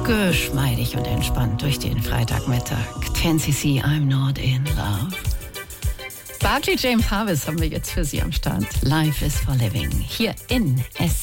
geschmeidig und entspannt durch den Freitagmittag. 10cc, I'm not in love. Barclay James Harvest haben wir jetzt für Sie am Start. Life is for living. Hier in